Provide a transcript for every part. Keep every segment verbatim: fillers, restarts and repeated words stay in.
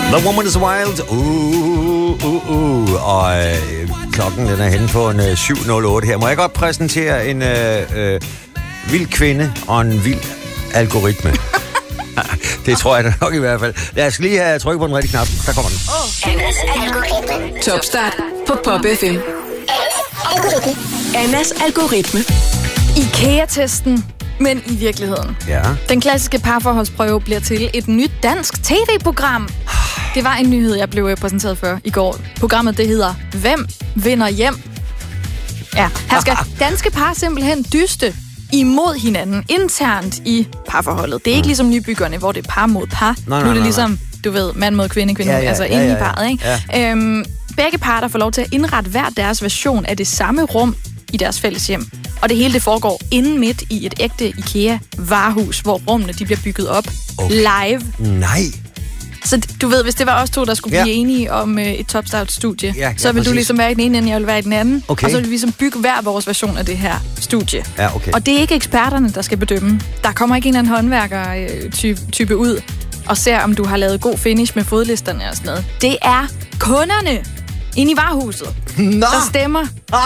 The Woman is Wild. Uh, uh, uh. Og øh, klokken den er henne på en øh, syv nul otte her. Må jeg godt præsentere en øh, øh, vild kvinde og en vild algoritme? Det tror jeg da nok i hvert fald. Lad os lige have trykket på den rigtige knap. Der kommer den. Annas algoritme. Topstart på Pop F M. Annas algoritme. IKEA-testen, men i virkeligheden. Ja. Den klassiske parforholdsprøve bliver til et nyt dansk tv-program. Det var en nyhed, jeg blev præsenteret for i går. Programmet, det hedder Hvem vinder hjem? Ja, her skal danske par simpelthen dyste imod hinanden internt i parforholdet. Det er ikke mm. ligesom Nybyggerne, hvor det er par mod par. Nej, nu er det nej, ligesom, nej. du ved, mand mod kvinde, kvinde, ja, ja, altså ja, inde ja, i parret, ikke? Ja. Øhm, begge parter får lov til at indrette hver deres version af det samme rum i deres fælles hjem. Og det hele det foregår inde midt i et ægte IKEA-varehus, hvor rummene de bliver bygget op okay. live. Nej. Så du ved, hvis det var os to, der skulle ja. blive enige om øh, et Topstart-studie, ja, ja, så vil præcis. du ligesom være i den ene ende, jeg vil være i den anden. Okay. Og så vil vi ligesom bygge hver vores version af det her studie. Ja, okay. Og det er ikke eksperterne, der skal bedømme. Der kommer ikke en eller anden håndværker-type ud og ser, om du har lavet god finish med fodlisterne og sådan noget. Det er kunderne inde i varehuset, Nå. der stemmer,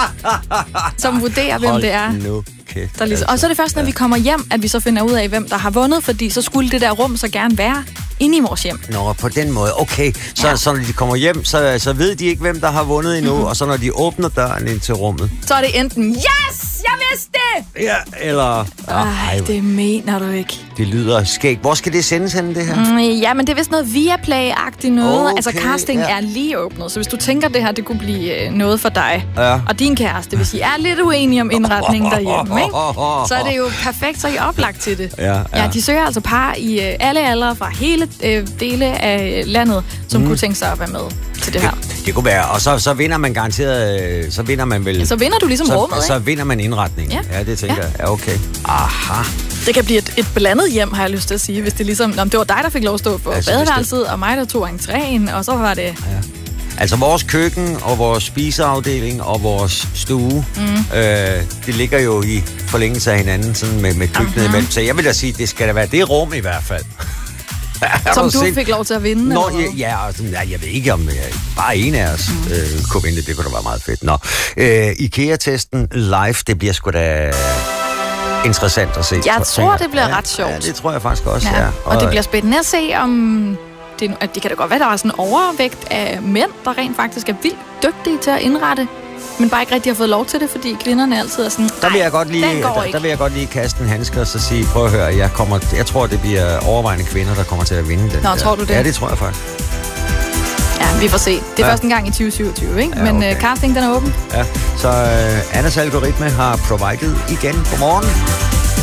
som vurderer, hvem Hold det er. Nu. Okay, Der ligesom. Og så er det først, når ja. vi kommer hjem, at vi så finder ud af, hvem der har vundet, fordi så skulle det der rum så gerne være inde i vores hjem. Nå, på den måde. Okay, så, Ja. så når de kommer hjem, så, så ved de ikke, hvem der har vundet endnu, mm-hmm. og så når de åbner døren ind til rummet. Så er det enten, yes, jeg vidste det! Ja, eller... Ej, det mener du ikke. Det lyder skægt. Hvor skal det sendes hen, det her? Mm, ja, men det er vist noget Viaplay-agtigt noget. Okay, altså, casting ja. er lige åbnet, så hvis du tænker, det her det kunne blive øh, noget for dig, Ja. og din kæreste, hvis I er lidt uenige om indretningen derhjemme, ikke? Så er det jo perfekt, så er I oplagt til det. Ja, ja. ja de søger altså par i øh, alle aldre fra hele øh, dele af landet, som mm. kunne tænke sig at være med til det her. Det, det kunne være. Og så, så vinder man garanteret... øh, Så vinder man vel... Ja, så vinder du ligesom så, rummet, ikke? Så vinder man indretningen. Ja. Ja, det tænker Ja. jeg. Ja, okay. Aha. Det kan blive et, et blandet hjem, har jeg lyst til at sige, hvis det ligesom... Nå, det var dig, der fik lov at stå på Altså, badeværelset, og mig, der tog entréen, og så var det... Ja. Altså vores køkken og vores spiseafdeling og vores stue, mm. øh, det ligger jo i forlængelse af hinanden sådan med, med køkkenet imellem. Så jeg vil da sige, det skal da være det rum i hvert fald. Som du fik lov til at vinde? Nå, eller ja, ja, altså, jeg ved ikke, om jeg, bare en af os mm. øh, kunne vinde. Det kunne da være meget fedt. Nå, øh, IKEA-testen live, det bliver sgu da interessant at se. Jeg tror, det bliver ret sjovt. Ja, det tror jeg faktisk også, ja. ja. Og, og det bliver spændende at se, om... Det, det kan da godt være, der er sådan en overvægt af mænd, der rent faktisk er vildt dygtige til at indrette, men bare ikke rigtig har fået lov til det, fordi kvinderne altid er sådan, der vil jeg godt lige, der, der vil jeg godt lige kaste en handske og så sige, prøv at høre, jeg, kommer, jeg tror, det bliver overvejende kvinder, der kommer til at vinde den. Nå, der. tror du det? Ja, det tror jeg faktisk. Ja, vi får se. Det er ja. først en gang i tyve syvogtyve, ikke? Ja, Men okay. uh, casting, den er åben. Ja, så uh, Annas algoritme har provided igen. Godmorgen.